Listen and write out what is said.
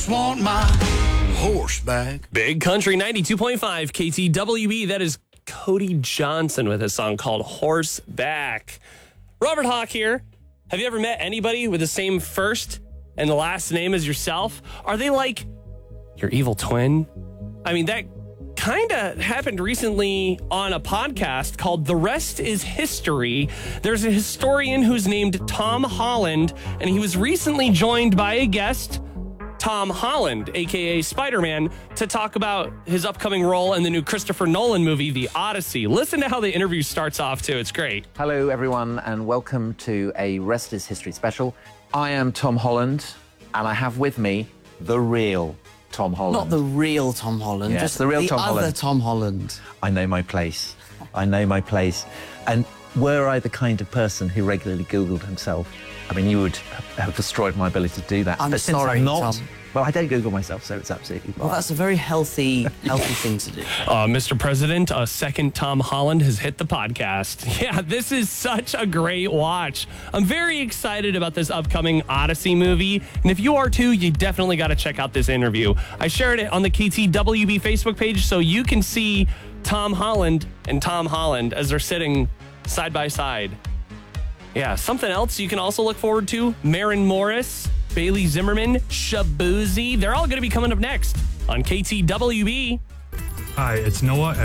just want my horse back. Big Country 92.5 KTWB. That is Cody Johnson with a song called Horseback. Robert Hawk here. Have you ever met anybody with the same first and the last name as yourself? Are they like your evil twin? I mean, that kind of happened recently on a podcast called The Rest is History. There's a historian who's named Tom Holland, and he was recently joined by a guest, Tom Holland, a.k.a. Spider-Man, to talk about his upcoming role in the new Christopher Nolan movie, The Odyssey. Listen to how the interview starts off, too. It's great. Hello, everyone, and welcome to a Rest is History special. I am Tom Holland, and I have with me the real Tom Holland. Not the real Tom Holland, Yes, just the real Tom other Holland. Tom Holland. I know my place. I know my place. And were I the kind of person who regularly Googled himself, I mean, you would have destroyed my ability to do that. I'm but since sorry, I'm not, Tom. well, I don't Google myself, so it's absolutely fine. Well, that's a very healthy thing to do. Mr. President, a second Tom Holland has hit the podcast. Yeah, this is such a great watch. I'm very excited about this upcoming Odyssey movie. And if you are too, you definitely got to check out this interview. I shared it on the KTWB Facebook page so you can see Tom Holland and Tom Holland as they're sitting side by side. Yeah, something else you can also look forward to, Maren Morris, Bailey Zimmerman, Shabuzi. They're all going to be coming up next on KTWB. Hi, it's Noah